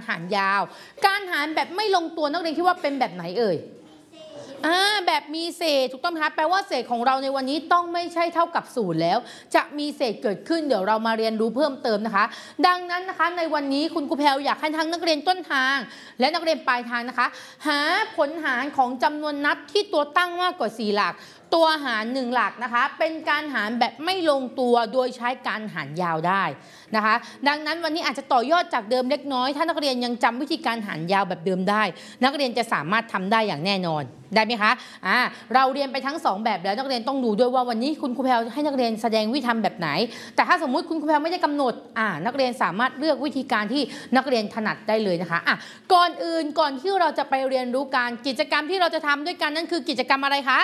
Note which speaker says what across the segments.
Speaker 1: หารยาวการหารแบบไม่ลงตัวนักเรียนคิดว่าเป็นแบบไหนเอ่ยแบบมีเศษถูกต้องไหมคะแปลว่าเศษของเราในวันนี้ต้องไม่ใช่เท่ากับ0แล้วจะมีเศษเกิดขึ้นเดี๋ยวเรามาเรียนรู้เพิ่มเติมนะคะดังนั้นนะคะในวันนี้คุณครูแพรอยากให้ทั้งนักเรียนต้นทางและนักเรียนปลายทางนะคะหาผลหารของจำนวนนับที่ตัวตั้งมากกว่า4หลักตัวหาร1หลักนะคะเป็นการหารแบบไม่ลงตัวโดยใช้การหารยาวได้นะคะดังนั้นวันนี้อาจจะต่อยอดจากเดิมเล็กน้อยถ้านักเรียนยังจำวิธีการหารยาวแบบเดิมได้นักเรียนจะสามารถทำได้อย่างแน่นอนได้ไหมคะเราเรียนไปทั้ง2แบบแล้วนักเรียนต้องดูด้วยว่าวันนี้คุณครูแพรให้นักเรียนแสดงวิธีทำแบบไหนแต่ถ้าสมมุติคุณครูแพรไม่ได้กำหนดนักเรียนสามารถเลือกวิธีการที่นักเรียนถนัดได้เลยนะคะก่อนที่เราจะไปเรียนรู้การกิจกรรมที่เราจะทำด้วยกันนั่นคือกิจกรรมอะไรคะ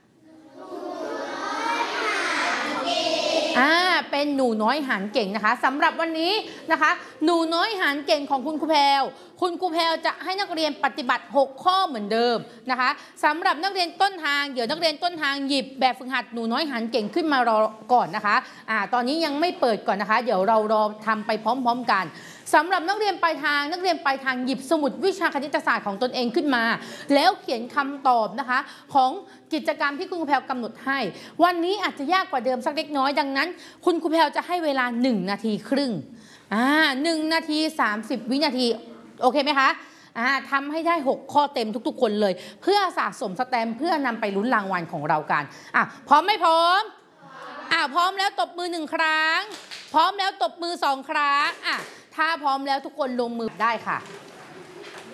Speaker 1: เป็นหนูน้อยหารเก่งนะคะสำหรับวันนี้นะคะหนูน้อยหารเก่งของคุณครูแพรคุณครูแพรจะให้นักเรียนปฏิบัติ6ข้อเหมือนเดิมนะคะสำหรับนักเรียนต้นทางเดี๋ยวนักเรียนต้นทางหยิบแบบฝึกหัดหนูน้อยหารเก่งขึ้นมารอก่อนนะคะตอนนี้ยังไม่เปิดก่อนนะคะเดี๋ยวเรารอทำไปพร้อมๆกันสำหรับนักเรียนปลายทางหยิบสมุดวิชาคณิตศาสตร์ของตนเองขึ้นมาแล้วเขียนคำตอบนะคะของกิจกรรมที่คุณครูแพรกำหนดให้วันนี้อาจจะยากกว่าเดิมสักเล็กน้อยดังนั้นคุณครูแพรจะให้เวลา1 นาทีครึ่ง1 นาที 30 วินาทีโอเคไหมคะทำให้ได้6ข้อเต็มทุกๆคนเลยเพื่อสะสมสแตมป์เพื่อนำไปลุ้นรางวัลของเรากันพร้อมไม่พร้อมพร้อมแล้วตบมือ1 ครั้งพร้อมแล้วตบมือ2 ครั้งถ้าพร้อมแล้วทุกคนลงมือได้ค่ะ